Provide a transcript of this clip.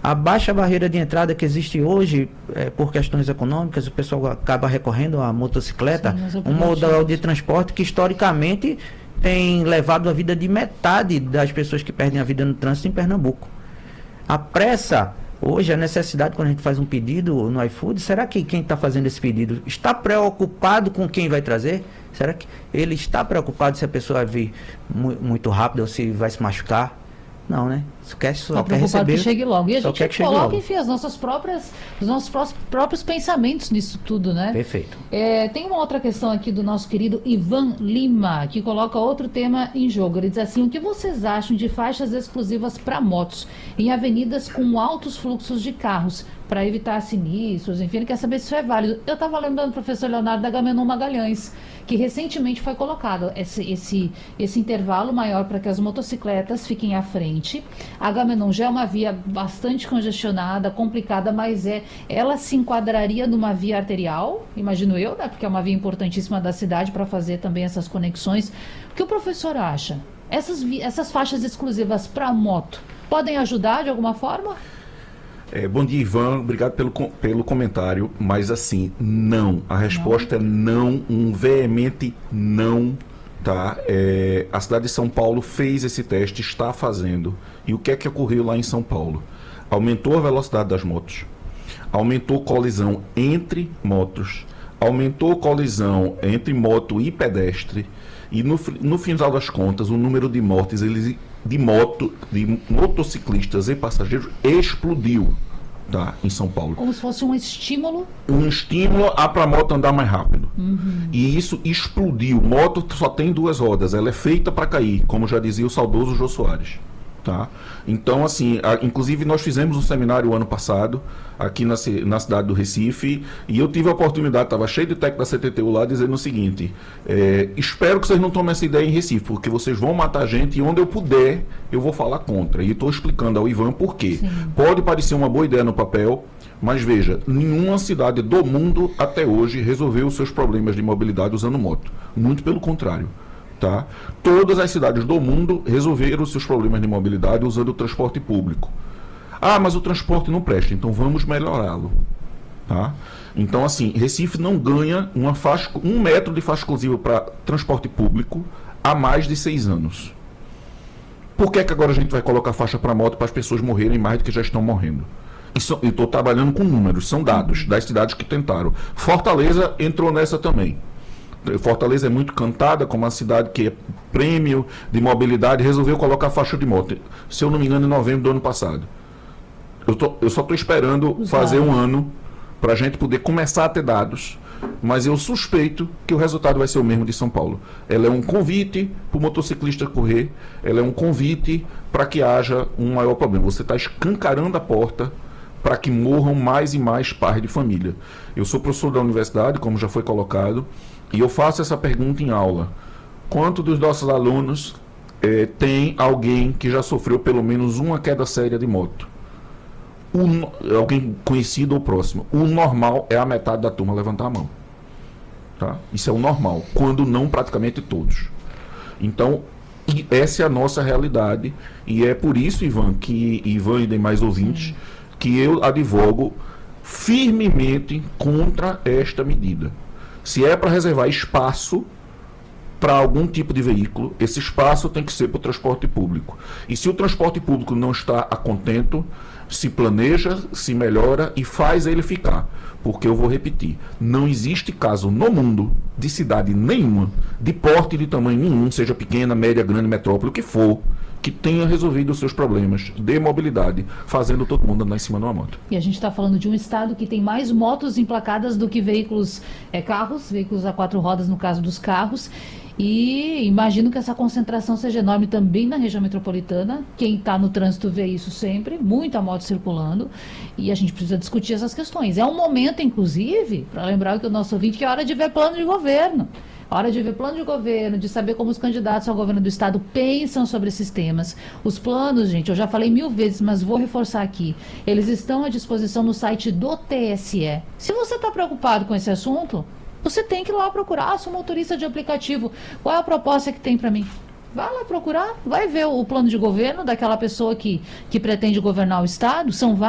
A baixa barreira de entrada que existe hoje, por questões econômicas, o pessoal acaba recorrendo à motocicleta, um modal de transporte que historicamente tem levado a vida de metade das pessoas que perdem a vida no trânsito em Pernambuco. A pressa, hoje, a necessidade, quando a gente faz um pedido no iFood, será que quem está fazendo esse pedido está preocupado com quem vai trazer? Será que ele está preocupado se a pessoa vai vir muito rápido ou se vai se machucar? Não, né? Só quer receber, que chegue logo. E a gente coloca, enfim, os nossos próprios pensamentos nisso tudo, né? Perfeito. Tem uma outra questão aqui do nosso querido Ivan Lima, que coloca outro tema em jogo. Ele diz assim: o que vocês acham de faixas exclusivas para motos em avenidas com altos fluxos de carros, para evitar sinistros? Enfim, ele quer saber se isso é válido. Eu estava lembrando do professor Leonardo da Agamenon Magalhães, que recentemente foi colocado esse intervalo maior para que as motocicletas fiquem à frente. A Agamenon já é uma via bastante congestionada, complicada, mas ela se enquadraria numa via arterial, imagino eu, né? Porque é uma via importantíssima da cidade para fazer também essas conexões. O que o professor acha? Essas faixas exclusivas para moto podem ajudar de alguma forma? Bom dia, Ivan. Obrigado pelo comentário. Mas assim, não. A resposta é não, um veemente não. Tá? A cidade de São Paulo fez esse teste, está fazendo. E o que é que ocorreu lá em São Paulo? Aumentou a velocidade das motos, aumentou colisão entre motos, aumentou colisão entre moto e pedestre, e no final das contas, o número de mortes de motociclistas e passageiros explodiu. Tá, em São Paulo. Como se fosse um estímulo? Um estímulo para a moto andar mais rápido. E isso explodiu. Moto só tem duas rodas, ela é feita para cair, como já dizia o saudoso Jô Soares. Tá? Então, assim, inclusive nós fizemos um seminário ano passado, aqui na cidade do Recife, e eu tive a oportunidade, estava cheio de técnico da CTTU lá, dizendo o seguinte: espero que vocês não tomem essa ideia em Recife, porque vocês vão matar a gente, e onde eu puder, eu vou falar contra. E estou explicando ao Ivan por quê. Sim. Pode parecer uma boa ideia no papel, mas veja, nenhuma cidade do mundo até hoje resolveu os seus problemas de mobilidade usando moto. Muito pelo contrário. Tá? Todas as cidades do mundo resolveram seus problemas de mobilidade usando o transporte público. Mas o transporte não presta, então vamos melhorá-lo. Tá? Então, assim, Recife não ganha um metro de faixa exclusiva para transporte público há mais de 6 anos. Por que agora a gente vai colocar faixa para moto para as pessoas morrerem mais do que já estão morrendo? Eu estou trabalhando com números, são dados das cidades que tentaram. Fortaleza entrou nessa também. Fortaleza é muito cantada como uma cidade que é prêmio de mobilidade, resolveu colocar faixa de moto, se eu não me engano, em novembro do ano passado. Eu só estou esperando fazer um ano para a gente poder começar a ter dados, mas eu suspeito que o resultado vai ser o mesmo de São Paulo. Ela é um convite para o motociclista correr, ela é um convite para que haja um maior problema. Você está escancarando a porta para que morram mais e mais pais de família. Eu sou professor da universidade, como já foi colocado, e eu faço essa pergunta em aula: quanto dos nossos alunos tem alguém que já sofreu pelo menos uma queda séria de moto? Alguém conhecido ou próximo? O normal é a metade da turma levantar a mão. Tá? Isso é o normal, quando não praticamente todos. Então, essa é a nossa realidade, e é por isso, Ivan e demais ouvintes, que eu advogo firmemente contra esta medida. Se é para reservar espaço para algum tipo de veículo, esse espaço tem que ser para o transporte público. E se o transporte público não está a contento, se planeja, se melhora e faz ele ficar. Porque eu vou repetir, não existe caso no mundo de cidade nenhuma, de porte de tamanho nenhum, seja pequena, média, grande, metrópole, o que for, que tenha resolvido os seus problemas de mobilidade, fazendo todo mundo andar em cima de uma moto. E a gente está falando de um estado que tem mais motos emplacadas do que veículos a 4 rodas, no caso dos carros. E imagino que essa concentração seja enorme também na região metropolitana. Quem está no trânsito vê isso sempre, muita moto circulando, e a gente precisa discutir essas questões. É um momento, inclusive, para lembrar que o nosso ouvinte, que é hora de ver plano de governo. Hora de ver plano de governo, de saber como os candidatos ao governo do estado pensam sobre esses temas. Os planos, gente, eu já falei 1000 vezes, mas vou reforçar aqui. Eles estão à disposição no site do TSE. Se você está preocupado com esse assunto, você tem que ir lá procurar. Sou motorista de aplicativo. Qual é a proposta que tem para mim? Vai lá procurar, vai ver o plano de governo daquela pessoa que pretende governar o estado. São vários.